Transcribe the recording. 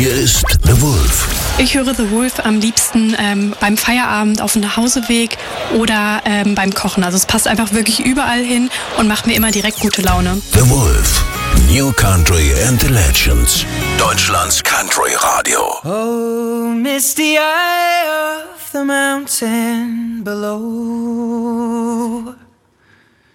Hier ist The Wolf. Ich höre The Wolf am liebsten beim Feierabend auf dem Nachhauseweg oder beim Kochen. Also es passt einfach wirklich überall hin und macht mir immer direkt gute Laune. The Wolf. New Country and the Legends. Deutschlands Country Radio. Oh, misty eye of the mountain below.